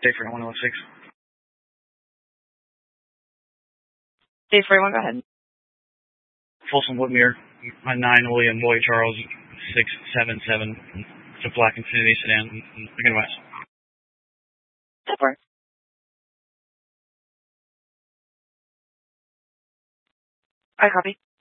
Dave for 106. Dave for 1, go ahead. Folsom Woodmere, 9 William Boy Charles 677. It's a black Infiniti sedan, Lincoln West. Super. I copy.